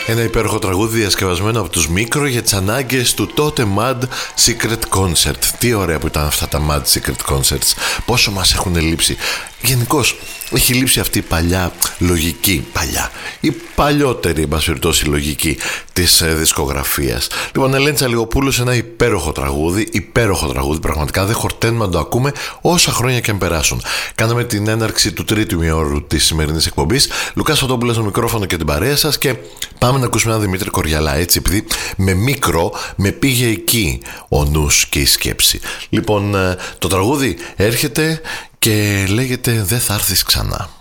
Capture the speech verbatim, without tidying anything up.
Ένα υπέροχο τραγούδι διασκευασμένο από τους Micro για τις ανάγκες του τότε Mad Secret Concert. Τι ωραία που ήταν αυτά τα Mad Secret Concerts. Πόσο μας έχουν λείψει. Γενικώς έχει λείψει αυτή η παλιά λογική, παλιά, η παλιότερη, εν πάση περιπτώσει, λογική της ε, δισκογραφίας. Λοιπόν, Ελένη Τσαλιγοπούλου σε ένα υπέροχο τραγούδι, υπέροχο τραγούδι, πραγματικά δεν χορταίνουμε να το ακούμε όσα χρόνια και αν περάσουν. Κάναμε την έναρξη του τρίτου ημιώρου της σημερινής εκπομπής. Λουκάς Φωτόπουλος στο μικρόφωνο και την παρέα σας και πάμε να ακούσουμε έναν Δημήτρη Κοριαλά, έτσι, επειδή με μικρό με πήγε εκεί ο νους και η σκέψη. Λοιπόν, ε, το τραγούδι έρχεται και λέγεται «Δεν θα έρθεις ξανά».